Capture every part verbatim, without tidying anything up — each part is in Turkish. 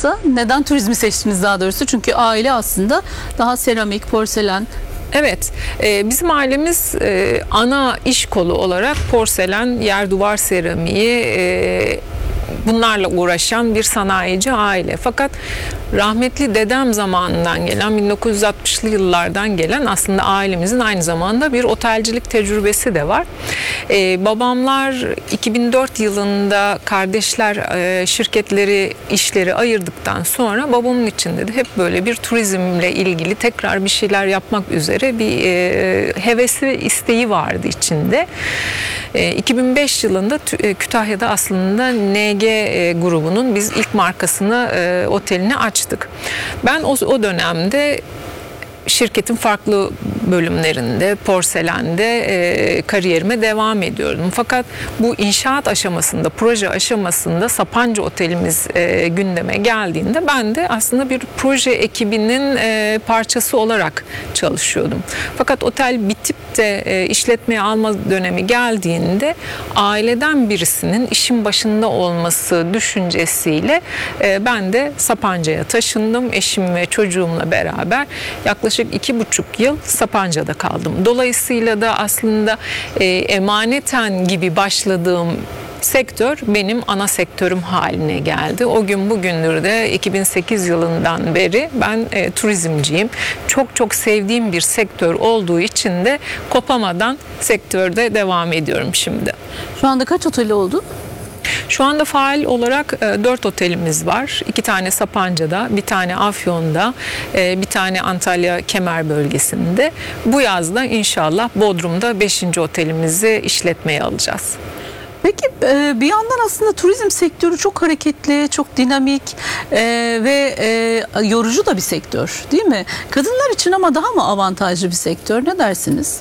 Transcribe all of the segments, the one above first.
aslında. Neden turizmi seçtiniz daha doğrusu? Çünkü aile aslında daha seramik, porselen. Evet, e, bizim ailemiz e, ana iş kolu olarak porselen, yer duvar seramiği, e, bunlarla uğraşan bir sanayici aile. Fakat rahmetli dedem zamanından gelen, bin dokuz yüz altmışlı yıllardan gelen aslında ailemizin aynı zamanda bir otelcilik tecrübesi de var. Ee, babamlar iki bin dört yılında kardeşler e, şirketleri, işleri ayırdıktan sonra babamın içinde de hep böyle bir turizmle ilgili tekrar bir şeyler yapmak üzere bir e, hevesi, isteği vardı içinde. E, iki bin beş yılında e, Kütahya'da aslında N G e, grubunun biz ilk markasını, e, otelini açtık. Ben o, o dönemde şirketin farklı bölümlerinde, porselende e, kariyerime devam ediyordum. Fakat bu inşaat aşamasında, proje aşamasında Sapanca Otelimiz e, gündeme geldiğinde ben de aslında bir proje ekibinin e, parçası olarak çalışıyordum. Fakat otel bitip de e, işletmeye alma dönemi geldiğinde aileden birisinin işin başında olması düşüncesiyle e, ben de Sapanca'ya taşındım. Eşim ve çocuğumla beraber yaklaşık iki buçuk yıl Sapanca'da kaldım. Dolayısıyla da aslında e, emaneten gibi başladığım sektör benim ana sektörüm haline geldi. O gün bugündür de iki bin sekiz yılından beri ben e, turizmciyim. Çok çok sevdiğim bir sektör olduğu için de kopamadan sektörde devam ediyorum şimdi. Şu anda kaç otel oldu? Şu anda faal olarak e, dört otelimiz var. İki tane Sapanca'da, bir tane Afyon'da, e, bir tane Antalya Kemer bölgesinde. Bu yazda inşallah Bodrum'da beşinci otelimizi işletmeye alacağız. Peki bir yandan aslında turizm sektörü çok hareketli, çok dinamik e, ve e, yorucu da bir sektör, değil mi? Kadınlar için ama daha mı avantajlı bir sektör? Ne dersiniz?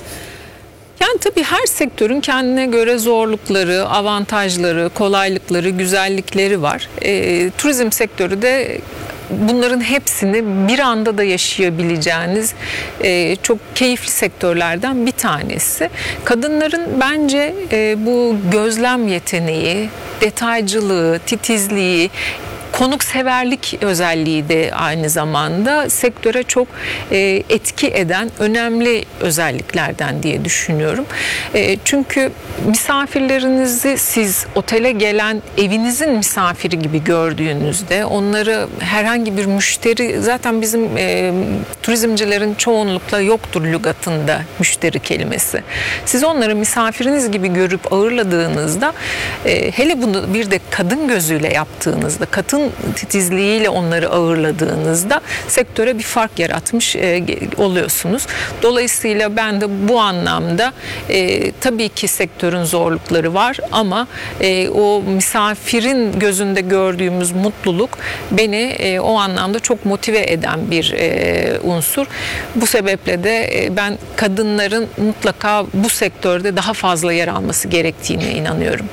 Yani tabii her sektörün kendine göre zorlukları, avantajları, kolaylıkları, güzellikleri var. E, turizm sektörü de bunların hepsini bir anda da yaşayabileceğiniz e, çok keyifli sektörlerden bir tanesi. Kadınların bence e, bu gözlem yeteneği, detaycılığı, titizliği, konukseverlik özelliği de aynı zamanda sektöre çok e, etki eden önemli özelliklerden diye düşünüyorum. E, çünkü misafirlerinizi siz otele gelen evinizin misafiri gibi gördüğünüzde onları herhangi bir müşteri, zaten bizim e, turizmcilerin çoğunlukla yoktur lügatında müşteri kelimesi. Siz onları misafiriniz gibi görüp ağırladığınızda e, hele bunu bir de kadın gözüyle yaptığınızda, kadın titizliğiyle onları ağırladığınızda sektöre bir fark yaratmış e, oluyorsunuz. Dolayısıyla ben de bu anlamda e, tabii ki sektörün zorlukları var ama e, o misafirin gözünde gördüğümüz mutluluk beni e, o anlamda çok motive eden bir e, unsur. Bu sebeple de e, ben kadınların mutlaka bu sektörde daha fazla yer alması gerektiğine inanıyorum.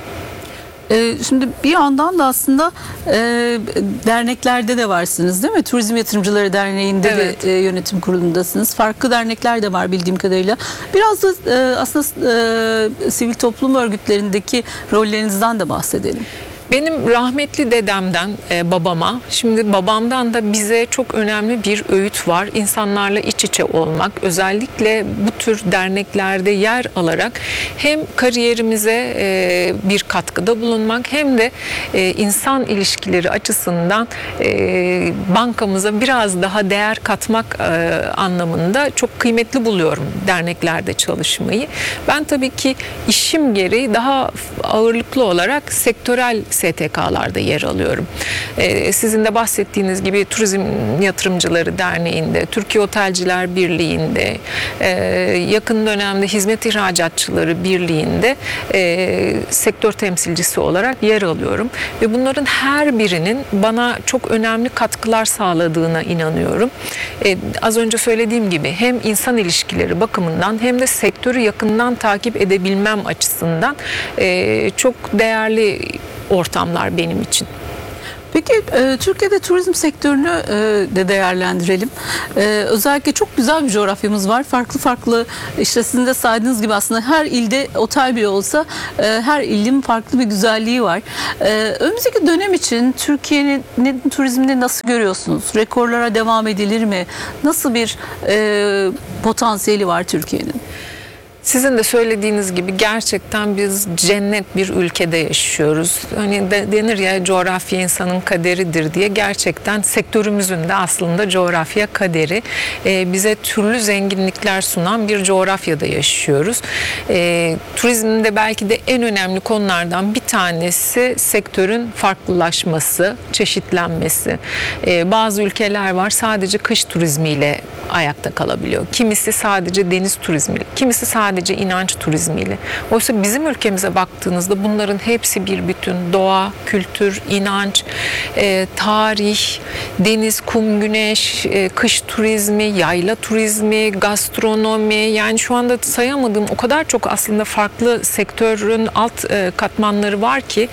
Şimdi bir yandan da aslında e, derneklerde de varsınız, değil mi? Turizm Yatırımcıları Derneği'nde evet. de e, yönetim kurulundasınız. Farklı dernekler de var bildiğim kadarıyla. Biraz da e, aslında e, sivil toplum örgütlerindeki rollerinizden de bahsedelim. Benim rahmetli dedemden e, babama, şimdi babamdan da bize çok önemli bir öğüt var. İnsanlarla iç içe olmak, özellikle bu tür derneklerde yer alarak hem kariyerimize e, bir katkıda bulunmak hem de e, insan ilişkileri açısından e, bankamıza biraz daha değer katmak e, anlamında çok kıymetli buluyorum derneklerde çalışmayı. Ben tabii ki işim gereği daha ağırlıklı olarak sektörel S T K'larda yer alıyorum. Ee, sizin de bahsettiğiniz gibi Turizm Yatırımcıları Derneği'nde, Türkiye Otelciler Birliği'nde, e, yakın dönemde Hizmet İhracatçıları Birliği'nde e, sektör temsilcisi olarak yer alıyorum. Ve bunların her birinin bana çok önemli katkılar sağladığına inanıyorum. E, az önce söylediğim gibi hem insan ilişkileri bakımından hem de sektörü yakından takip edebilmem açısından e, çok değerli ortamlar benim için. Peki e, Türkiye'de turizm sektörünü e, de değerlendirelim. E, özellikle çok güzel bir coğrafyamız var. Farklı farklı, işte sizin de saydığınız gibi aslında her ilde otel bile olsa e, her ilin farklı bir güzelliği var. E, önümüzdeki dönem için Türkiye'nin turizmini nasıl görüyorsunuz? Rekorlara devam edilir mi? Nasıl bir e, potansiyeli var Türkiye'nin? Sizin de söylediğiniz gibi gerçekten biz cennet bir ülkede yaşıyoruz. Hani de, denir ya, coğrafya insanın kaderidir diye, gerçekten sektörümüzün de aslında coğrafya kaderi. Ee, bize türlü zenginlikler sunan bir coğrafyada yaşıyoruz. Ee, turizmde belki de en önemli konulardan bir tanesi sektörün farklılaşması, çeşitlenmesi. Ee, bazı ülkeler var sadece kış turizmiyle ayakta kalabiliyor. Kimisi sadece deniz turizmiyle, kimisi sadece sadece inanç turizmiyle. Oysa bizim ülkemize baktığınızda bunların hepsi bir bütün. Doğa, kültür, inanç, e, tarih, deniz, kum, güneş, e, kış turizmi, yayla turizmi, gastronomi, yani şu anda sayamadığım o kadar çok aslında farklı sektörün alt e, katmanları var ki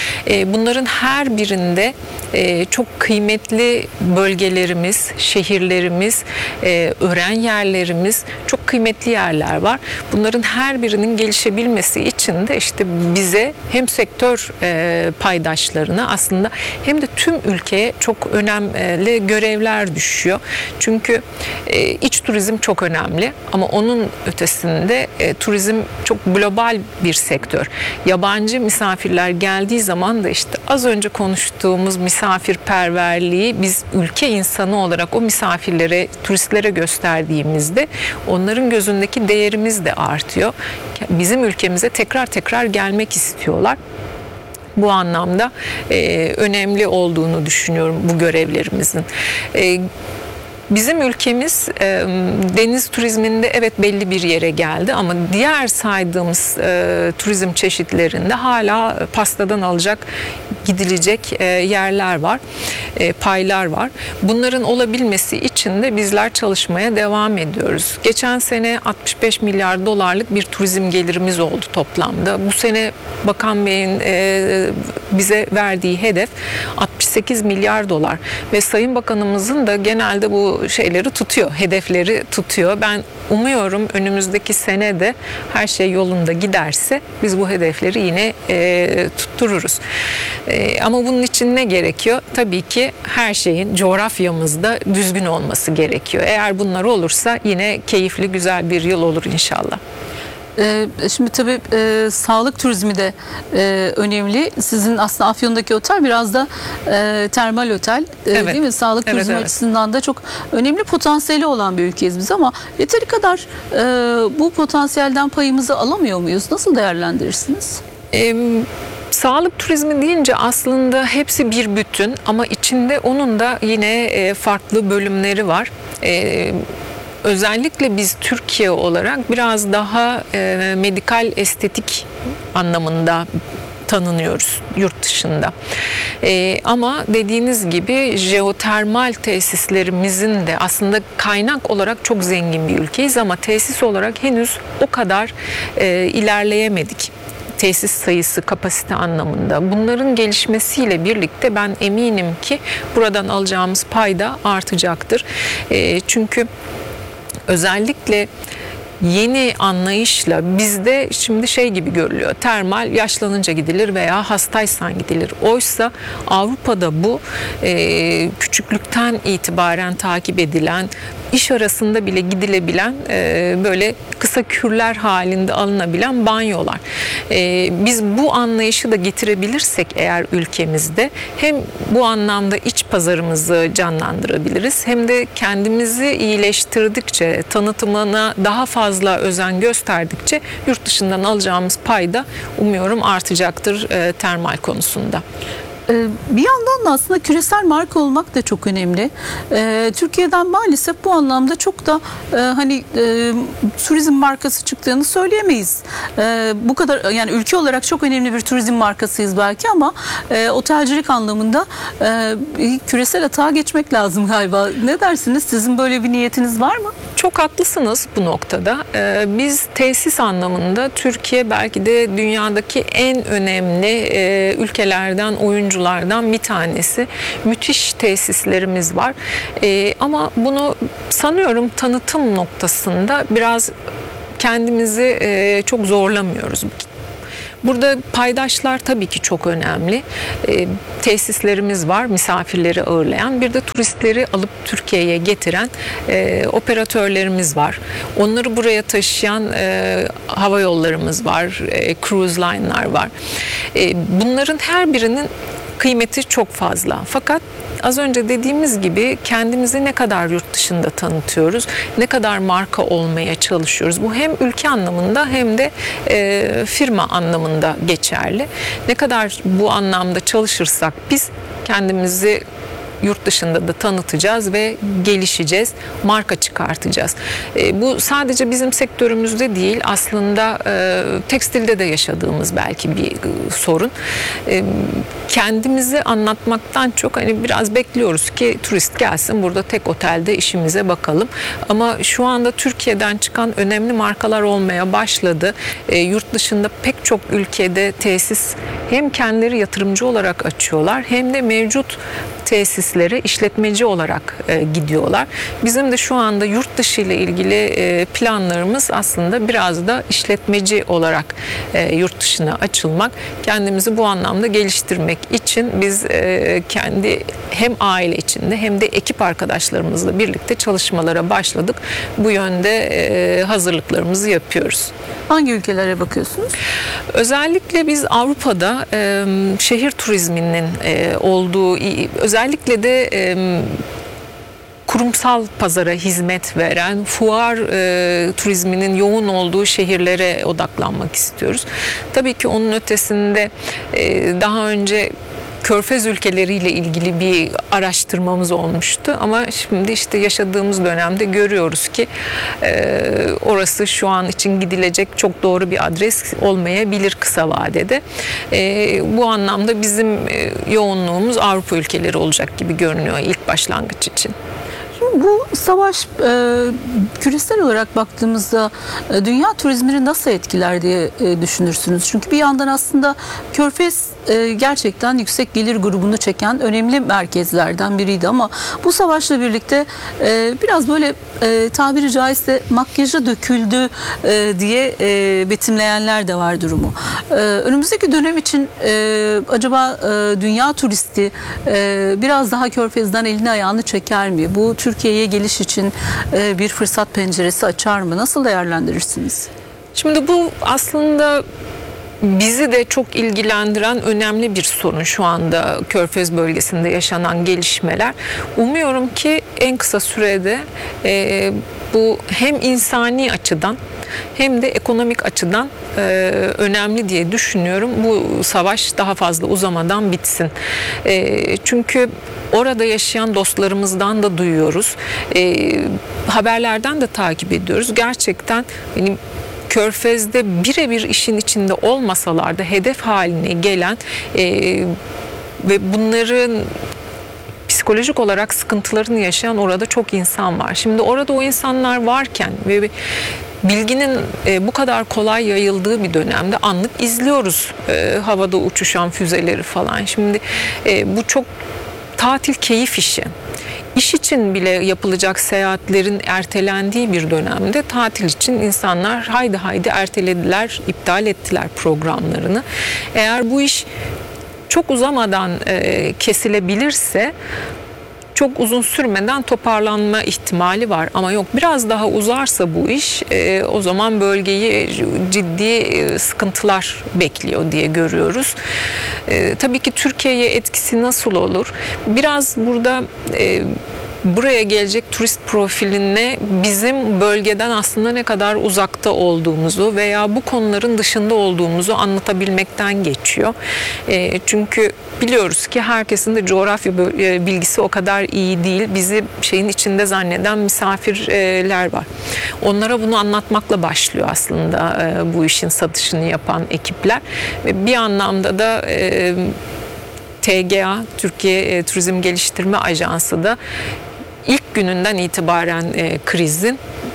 e, bunların her birinde e, çok kıymetli bölgelerimiz, şehirlerimiz, e, öğren yerlerimiz, çok kıymetli yerler var. Bunların her birinin gelişebilmesi için de işte bize hem sektör e, paydaşlarına aslında hem de tüm ülkeye çok önemli görevler düşüyor. Çünkü e, iç turizm çok önemli ama onun ötesinde e, turizm çok global bir sektör. Yabancı misafirler geldiği zaman da işte az önce konuştuğumuz misafirperverliği biz ülke insanı olarak o misafirlere, turistlere gösterdiğimizde onların gözündeki değerimiz de artıyor. Bizim ülkemize tekrar tekrar gelmek istiyorlar. Bu anlamda e, önemli olduğunu düşünüyorum bu görevlerimizin. E, Bizim ülkemiz e, deniz turizminde evet belli bir yere geldi ama diğer saydığımız e, turizm çeşitlerinde hala pastadan alacak, gidilecek e, yerler var, e, paylar var. Bunların olabilmesi için de bizler çalışmaya devam ediyoruz. Geçen sene altmış beş milyar dolarlık bir turizm gelirimiz oldu toplamda. Bu sene Bakan Bey'in e, bize verdiği hedef altmış sekiz milyar dolar ve Sayın Bakanımızın da genelde bu şeyleri tutuyor, hedefleri tutuyor. Ben umuyorum önümüzdeki sene de her şey yolunda giderse biz bu hedefleri yine e, tuttururuz. E, ama bunun için ne gerekiyor? Tabii ki her şeyin coğrafyamızda düzgün olması gerekiyor. Eğer bunlar olursa yine keyifli, güzel bir yıl olur inşallah. Ee, şimdi tabii e, sağlık turizmi de e, önemli. Sizin aslında Afyon'daki otel biraz da e, termal otel, e, evet. değil mi? Sağlık evet, turizmi evet. açısından da çok önemli potansiyeli olan bir ülkeyiz biz ama yeteri kadar e, bu potansiyelden payımızı alamıyor muyuz? Nasıl değerlendirirsiniz? E, Sağlık turizmi deyince aslında hepsi bir bütün ama içinde onun da yine e, farklı bölümleri var. E, Özellikle biz Türkiye olarak biraz daha e, medikal estetik anlamında tanınıyoruz yurt dışında. E, ama dediğiniz gibi jeotermal tesislerimizin de aslında kaynak olarak çok zengin bir ülkeyiz ama tesis olarak henüz o kadar e, ilerleyemedik. Tesis sayısı, kapasite anlamında. Bunların gelişmesiyle birlikte ben eminim ki buradan alacağımız pay da artacaktır. E, çünkü özellikle yeni anlayışla bizde şimdi şey gibi görülüyor. Termal yaşlanınca gidilir veya hastaysan gidilir. Oysa Avrupa'da bu e, küçüklükten itibaren takip edilen, iş arasında bile gidilebilen e, böyle kısa kürler halinde alınabilen banyolar. E, biz bu anlayışı da getirebilirsek eğer ülkemizde hem bu anlamda iç pazarımızı canlandırabiliriz hem de kendimizi iyileştirdikçe, tanıtımına daha fazla özen gösterdikçe yurt dışından alacağımız pay da umuyorum artacaktır e, termal konusunda. Bir yandan da aslında küresel marka olmak da çok önemli. Ee, Türkiye'den maalesef bu anlamda çok da e, hani e, turizm markası çıktığını söyleyemeyiz. E, bu kadar yani ülke olarak çok önemli bir turizm markasıyız belki ama e, otelcilik anlamında e, küresel atağa geçmek lazım galiba. Ne dersiniz? Sizin böyle bir niyetiniz var mı? Çok haklısınız bu noktada. Ee, biz tesis anlamında Türkiye belki de dünyadaki en önemli e, ülkelerden, oyunculardan bir tanesi. Müthiş tesislerimiz var. E, ama bunu sanıyorum tanıtım noktasında biraz kendimizi e, çok zorlamıyoruz. Burada paydaşlar tabii ki çok önemli. E, tesislerimiz var, misafirleri ağırlayan. Bir de turistleri alıp Türkiye'ye getiren e, operatörlerimiz var. Onları buraya taşıyan e, hava yollarımız var, e, cruise line'lar var. E, bunların her birinin kıymeti çok fazla. Fakat az önce dediğimiz gibi kendimizi ne kadar yurt dışında tanıtıyoruz, ne kadar marka olmaya çalışıyoruz. Bu hem ülke anlamında hem de e, firma anlamında geçerli. Ne kadar bu anlamda çalışırsak biz kendimizi yurt dışında da tanıtacağız ve gelişeceğiz, marka çıkartacağız. E, bu sadece bizim sektörümüzde değil, aslında e, tekstilde de yaşadığımız belki bir e, sorun. E, kendimizi anlatmaktan çok hani biraz bekliyoruz ki turist gelsin, burada tek otelde işimize bakalım. Ama şu anda Türkiye'den çıkan önemli markalar olmaya başladı. E, yurt dışında pek çok ülkede tesis hem kendileri yatırımcı olarak açıyorlar hem de mevcut tesislere işletmeci olarak e, gidiyorlar. Bizim de şu anda yurt dışı ile ilgili e, planlarımız aslında biraz da işletmeci olarak e, yurt dışına açılmak, kendimizi bu anlamda geliştirmek için biz e, kendi hem aile içinde hem de ekip arkadaşlarımızla birlikte çalışmalara başladık. Bu yönde e, hazırlıklarımızı yapıyoruz. Hangi ülkelere bakıyorsunuz? Özellikle biz Avrupa'da e, şehir turizminin e, olduğu, özellikle de e, kurumsal pazara hizmet veren fuar e, turizminin yoğun olduğu şehirlere odaklanmak istiyoruz. Tabii ki onun ötesinde e, daha önce Körfez ülkeleriyle ilgili bir araştırmamız olmuştu ama şimdi işte yaşadığımız dönemde görüyoruz ki e, orası şu an için gidilecek çok doğru bir adres olmayabilir kısa vadede. E, bu anlamda bizim e, yoğunluğumuz Avrupa ülkeleri olacak gibi görünüyor ilk başlangıç için. Bu savaş e, küresel olarak baktığımızda e, dünya turizmini nasıl etkiler diye e, düşünürsünüz? Çünkü bir yandan aslında Körfez e, gerçekten yüksek gelir grubunu çeken önemli merkezlerden biriydi ama bu savaşla birlikte e, biraz böyle e, tabiri caizse makyaja döküldü e, diye e, betimleyenler de var durumu. E, önümüzdeki dönem için e, acaba e, dünya turisti e, biraz daha Körfez'den elini ayağını çeker mi? Bu Türkiye'ye geliş için e, bir fırsat penceresi açar mı? Nasıl değerlendirirsiniz? Şimdi bu aslında bizi de çok ilgilendiren önemli bir sorun şu anda Körfez bölgesinde yaşanan gelişmeler. Umuyorum ki en kısa sürede e, bu hem insani açıdan hem de ekonomik açıdan e, önemli diye düşünüyorum. Bu savaş daha fazla uzamadan bitsin. E, çünkü orada yaşayan dostlarımızdan da duyuyoruz. E, haberlerden de takip ediyoruz. Gerçekten benim Körfez'de birebir işin içinde olmasalar da hedef haline gelen e, ve bunların psikolojik olarak sıkıntılarını yaşayan orada çok insan var. Şimdi orada o insanlar varken ve bilginin e, bu kadar kolay yayıldığı bir dönemde anlık izliyoruz e, havada uçuşan füzeleri falan. Şimdi e, bu çok tatil keyif işi. İş için bile yapılacak seyahatlerin ertelendiği bir dönemde tatil için insanlar haydi haydi ertelediler, iptal ettiler programlarını. Eğer bu iş çok uzamadan e, kesilebilirse çok uzun sürmeden toparlanma ihtimali var. Ama yok, biraz daha uzarsa bu iş e, o zaman bölgeyi ciddi e, sıkıntılar bekliyor diye görüyoruz. E, tabii ki Türkiye'ye etkisi nasıl olur? Biraz burada e, buraya gelecek turist profiline bizim bölgeden aslında ne kadar uzakta olduğumuzu veya bu konuların dışında olduğumuzu anlatabilmekten geçiyor. E, çünkü biliyoruz ki herkesin de coğrafya bilgisi o kadar iyi değil. Bizi şeyin içinde zanneden misafirler var. Onlara bunu anlatmakla başlıyor aslında e, bu işin satışını yapan ekipler. Ve bir anlamda da e, T G A, Türkiye Turizm Geliştirme Ajansı da ilk gününden itibaren e, krizin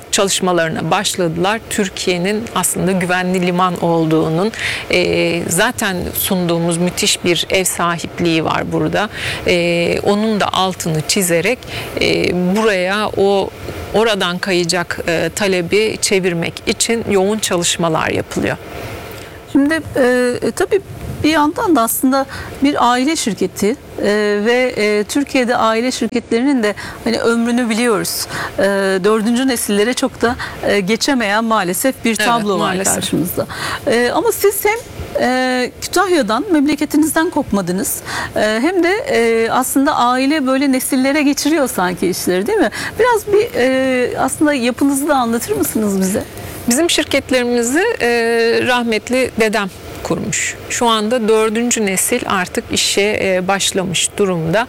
çalışmalarına başladılar. Türkiye'nin aslında güvenli liman olduğunun, e, zaten sunduğumuz müthiş bir ev sahipliği var burada. E, onun da altını çizerek e, buraya o oradan kayacak e, talebi çevirmek için yoğun çalışmalar yapılıyor. Şimdi e, tabii bir yandan da aslında bir aile şirketi e, ve e, Türkiye'de aile şirketlerinin de hani ömrünü biliyoruz. E, dördüncü nesillere çok da e, geçemeyen maalesef bir tablo Evet, var maalesef. karşımızda. E, ama siz hem e, Kütahya'dan, memleketinizden kopmadınız. E, hem de e, aslında aile böyle nesillere geçiriyor sanki işleri, değil mi? Biraz bir e, aslında yapınızı da anlatır mısınız bize? Bizim şirketlerimizi e, rahmetli dedem kurmuş. Şu anda dördüncü nesil artık işe e, başlamış durumda.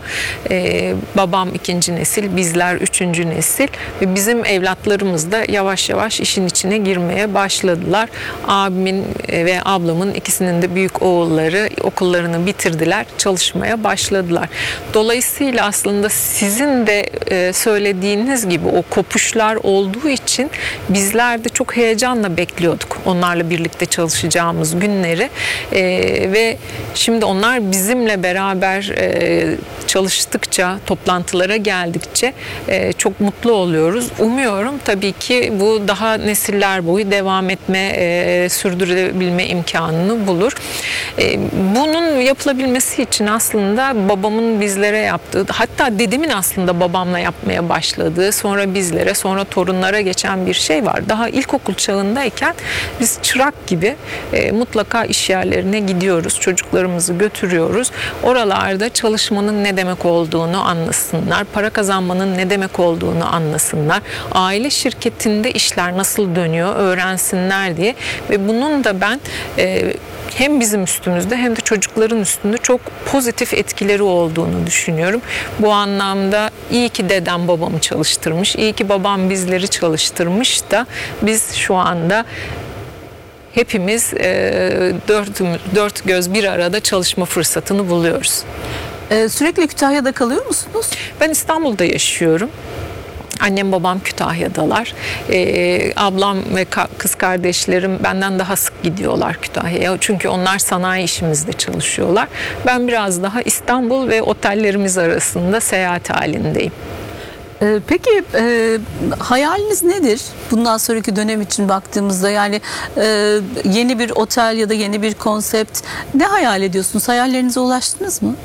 E, babam ikinci nesil, bizler üçüncü nesil ve bizim evlatlarımız da yavaş yavaş işin içine girmeye başladılar. Abimin e, ve ablamın ikisinin de büyük oğulları okullarını bitirdiler, çalışmaya başladılar. Dolayısıyla aslında sizin de e, söylediğiniz gibi o kopuşlar olduğu için bizler de çok heyecanla bekliyorduk onlarla birlikte çalışacağımız günleri. Ee, ve şimdi onlar bizimle beraber e, çalıştıkça, toplantılara geldikçe e, çok mutlu oluyoruz. Umuyorum tabii ki bu daha nesiller boyu devam etme, e, sürdürebilme imkanını bulur. E, bunun yapılabilmesi için aslında babamın bizlere yaptığı, hatta dedemin aslında babamla yapmaya başladığı, sonra bizlere, sonra torunlara geçen bir şey var. Daha ilkokul çağındayken biz çırak gibi e, mutlaka iş yerlerine gidiyoruz, çocuklarımızı götürüyoruz. Oralarda çalışmanın ne demek olduğunu anlasınlar, para kazanmanın ne demek olduğunu anlasınlar, aile şirketinde işler nasıl dönüyor öğrensinler diye ve bunun da ben e, hem bizim üstümüzde hem de çocukların üstünde çok pozitif etkileri olduğunu düşünüyorum. Bu anlamda iyi ki dedem babamı çalıştırmış, iyi ki babam bizleri çalıştırmış da biz şu anda hepimiz e, dört, dört göz bir arada çalışma fırsatını buluyoruz. Ee, sürekli Kütahya'da kalıyor musunuz? Ben İstanbul'da yaşıyorum. Annem babam Kütahya'dalar. Ee, ablam ve ka- kız kardeşlerim benden daha sık gidiyorlar Kütahya'ya. Çünkü onlar sanayi işimizde çalışıyorlar. Ben biraz daha İstanbul ve otellerimiz arasında seyahat halindeyim. Ee, Peki e, hayaliniz nedir bundan sonraki dönem için baktığımızda? Yani e, yeni bir otel ya da yeni bir konsept, ne hayal ediyorsunuz? Hayallerinize ulaştınız mı?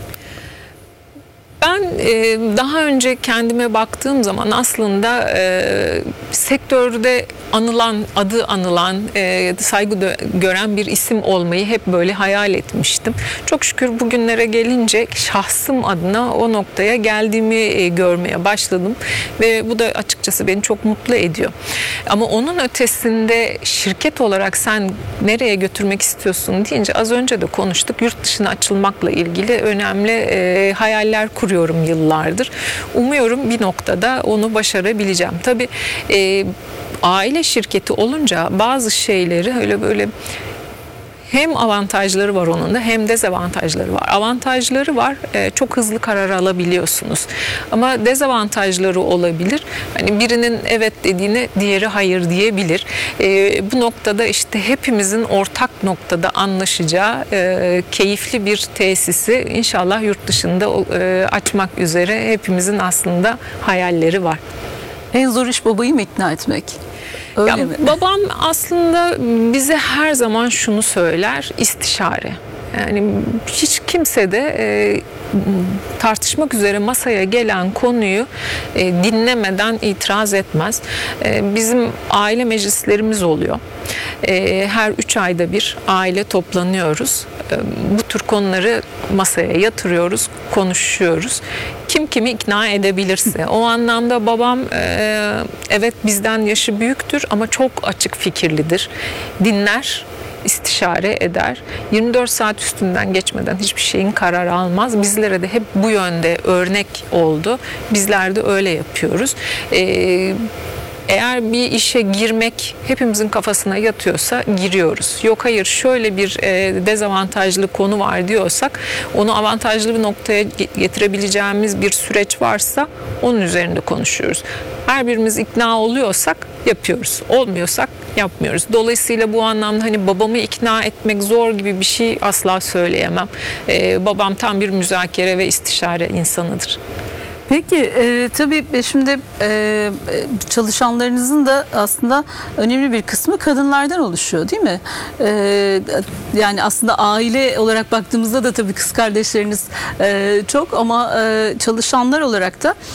Ben e, daha önce kendime baktığım zaman aslında e, sektörde anılan, adı anılan, e, saygı dö- gören bir isim olmayı hep böyle hayal etmiştim. Çok şükür bugünlere gelince şahsım adına o noktaya geldiğimi e, görmeye başladım ve bu da açıkçası beni çok mutlu ediyor. Ama onun ötesinde şirket olarak sen nereye götürmek istiyorsun deyince az önce de konuştuk. Yurt dışına açılmakla ilgili önemli e, hayaller kuruyorum yıllardır. Umuyorum bir noktada onu başarabileceğim. Tabii e, aile şirketi olunca bazı şeyleri öyle böyle hem avantajları var onun da hem dezavantajları var. Avantajları var, e, çok hızlı karar alabiliyorsunuz. Ama dezavantajları olabilir. Hani birinin evet dediğine diğeri hayır diyebilir. E, bu noktada işte hepimizin ortak noktada anlaşacağı e, keyifli bir tesisi inşallah yurt dışında e, açmak üzere hepimizin aslında hayalleri var. En zor iş babayı mı ikna etmek? Öyle Ya, mi? babam aslında bize her zaman şunu söyler, istişare. Yani hiç kimse de e, tartışmak üzere masaya gelen konuyu e, dinlemeden itiraz etmez. E, bizim aile meclislerimiz oluyor. E, her üç ayda bir aile toplanıyoruz. E, bu tür konuları masaya yatırıyoruz, konuşuyoruz. Kim kimi ikna edebilirse. O anlamda babam e, evet bizden yaşı büyüktür ama çok açık fikirlidir. Dinler, istişare eder. yirmi dört saat üstünden geçmeden hiçbir şeyin kararı almaz. Bizlere de hep bu yönde örnek oldu. Bizler de öyle yapıyoruz. Ee, Eğer bir işe girmek hepimizin kafasına yatıyorsa giriyoruz. Yok hayır şöyle bir e, dezavantajlı konu var diyorsak onu avantajlı bir noktaya getirebileceğimiz bir süreç varsa onun üzerinde konuşuyoruz. Her birimiz ikna oluyorsak yapıyoruz. Olmuyorsak yapmıyoruz. Dolayısıyla bu anlamda hani babamı ikna etmek zor gibi bir şey asla söyleyemem. Ee, babam tam bir müzakere ve istişare insanıdır. Peki e, tabii şimdi e, çalışanlarınızın da aslında önemli bir kısmı kadınlardan oluşuyor değil mi? E, yani aslında aile olarak baktığımızda da tabii kız kardeşleriniz e, çok ama e, çalışanlar olarak da